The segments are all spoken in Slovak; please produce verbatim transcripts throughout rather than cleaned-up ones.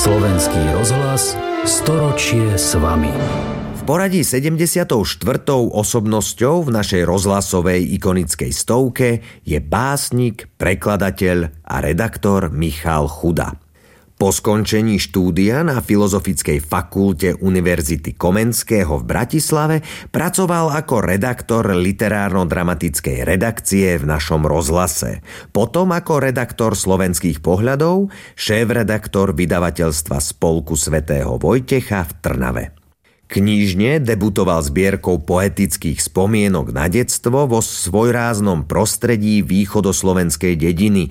Slovenský rozhlas, storočie s vami. V poradí sedemdesiatou štvrtou osobnosťou v našej rozhlasovej ikonickej stovke je básnik, prekladateľ a redaktor Michal Chuda. Po skončení štúdia na Filozofickej fakulte Univerzity Komenského v Bratislave pracoval ako redaktor literárno-dramatickej redakcie v našom rozhlase. Potom ako redaktor Slovenských pohľadov, šéf-redaktor vydavateľstva Spolku svätého Vojtecha v Trnave. Knižne debutoval zbierkou poetických spomienok na detstvo vo svojráznom prostredí východoslovenskej dediny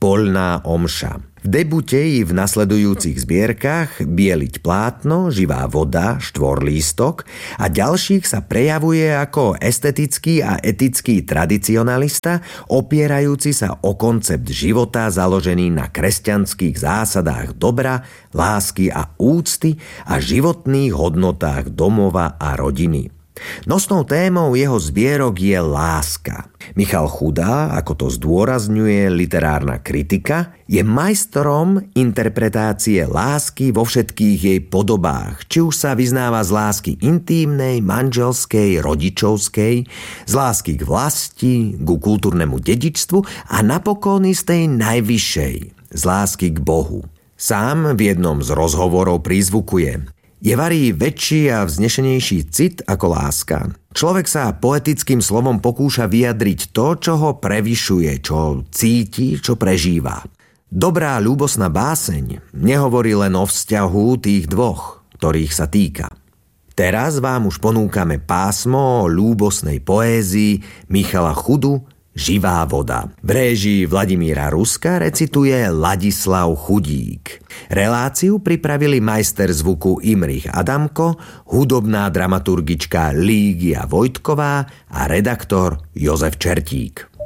Poľná omša. V debute i v nasledujúcich zbierkach Bieliť plátno, Živá voda, Štvorlístok a ďalších sa prejavuje ako estetický a etický tradicionalista, opierajúci sa o koncept života založený na kresťanských zásadách dobra, lásky a úcty a životných hodnotách domova a rodiny. Nosnou témou jeho zbierok je láska. Michal Chuda, ako to zdôrazňuje literárna kritika, je majstrom interpretácie lásky vo všetkých jej podobách, či už sa vyznáva z lásky intímnej, manželskej, rodičovskej, z lásky k vlasti, ku kultúrnemu dedičstvu a napokon i z tej najvyššej, z lásky k Bohu. Sám v jednom z rozhovorov prizvukuje: je varí väčší a vznešenejší cit ako láska. Človek sa poetickým slovom pokúša vyjadriť to, čo ho prevyšuje, čo cíti, čo prežíva. Dobrá ľúbosná báseň nehovorí len o vzťahu tých dvoch, ktorých sa týka. Teraz vám už ponúkame pásmo o ľúbosnej poézii Michala Chudu Živá voda. V réžii Vladimíra Ruska recituje Ladislav Chudík. Reláciu pripravili majster zvuku Imrich Adamko, hudobná dramaturgička Lígia Vojtková a redaktor Jozef Čertík.